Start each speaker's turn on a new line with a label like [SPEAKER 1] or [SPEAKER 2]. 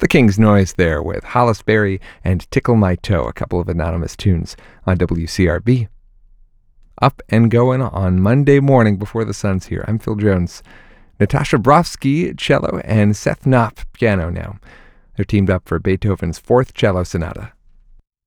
[SPEAKER 1] The King's Noise there with Hollis Berry and Tickle My Toe, a couple of anonymous tunes on WCRB. Up and going on Monday morning before the sun's here. I'm Phil Jones. Natasha Brofsky, cello, and Seth Knopf, piano now. They're teamed up for Beethoven's Fourth Cello Sonata.